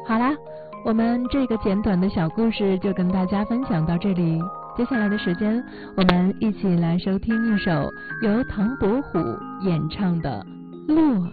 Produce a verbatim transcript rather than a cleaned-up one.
好啦，我们这个简短的小故事就跟大家分享到这里。接下来的时间，我们一起来收听一首由唐伯虎演唱的《落》。